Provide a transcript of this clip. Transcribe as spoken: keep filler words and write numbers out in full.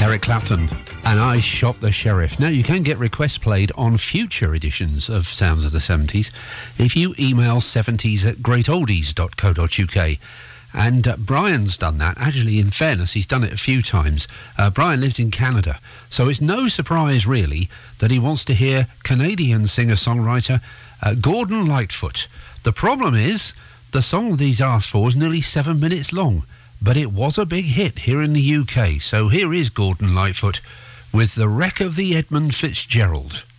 Eric Clapton and I Shot the Sheriff. Now, you can get requests played on future editions of Sounds of the seventies if you email seventies at great oldies dot co dot uk. And uh, Brian's done that. Actually, in fairness, he's done it a few times. Uh, Brian lives in Canada, so it's no surprise, really, that he wants to hear Canadian singer-songwriter uh, Gordon Lightfoot. The problem is, the song that he's asked for is nearly seven minutes long, but it was a big hit here in the U K. So here is Gordon Lightfoot with The Wreck of the Edmund Fitzgerald.